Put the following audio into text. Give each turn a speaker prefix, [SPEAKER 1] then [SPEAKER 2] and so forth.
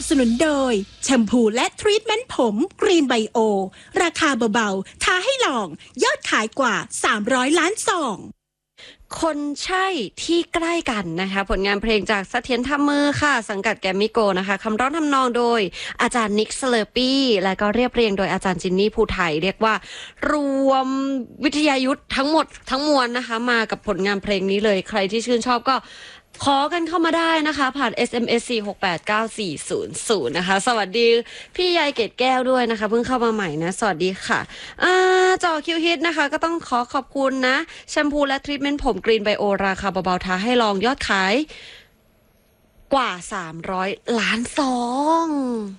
[SPEAKER 1] สนุนโดยแชมพูและทรีทเมนต์ผมกรีนไบโอราคาเบาๆท้าให้ลองยอดขายกว่า300 ล้านซอง
[SPEAKER 2] คนใช่ที่ใกล้กันนะคะผลงานเพลงจากเสถียรทำมือค่ะสังกัดแกรมมี่โกนะคะคำร้องทำนองโดยอาจารย์นิกสเลอร์ปี้และก็เรียบเรียงโดยอาจารย์จินนี่ภูไทยเรียกว่ารวมวิทยายุทธ์ทั้งหมดทั้งมวลนะคะมากับผลงานเพลงนี้เลยใครที่ชื่นชอบก็ขอกันเข้ามาได้นะคะผ่าน SMS 4689400นะคะสวัสดีพี่ยายเกตแก้วด้วยนะคะเพิ่งเข้ามาใหม่นะสวัสดีค่ะจอคิวฮิตนะคะก็ต้องขอบคุณนะแชมพูและทรีทเมนต์ผมกรีนไบโอราคาเบาๆท้าให้ลองยอดขายกว่า300 ล้านซอง